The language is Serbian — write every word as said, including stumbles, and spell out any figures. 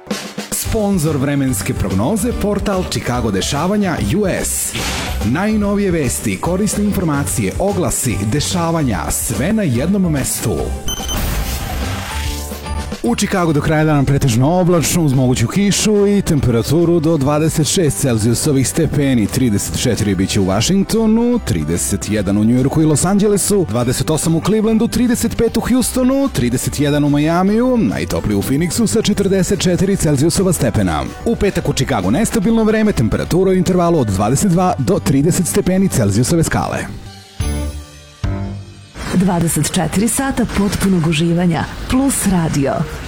Sponzor vremenske prognoze, portal Chicago dešavanja U S. Najnovije vesti, korisne informacije, oglasi, dešavanja, sve na jednom mestu. U Chicagu do kraja dana pretežno oblačno uz moguću kišu i temperaturu do dvadeset šest Celzijusovih stepeni, trideset četiri biće u Washingtonu, trideset jedan u Njujorku i Los Angelesu, dvadeset osam u Clevelandu, trideset pet u Houstonu, trideset jedan u Majamiju, najtopliji u Phoenixu sa četrdeset četiri Celzijusova stepena. U petak u Chicagu nestabilno vreme, temperatura u intervalu od dvadeset dva do trideset stepeni Celzijusove skale. dvadeset četiri sata potpunog uživanja plus radio.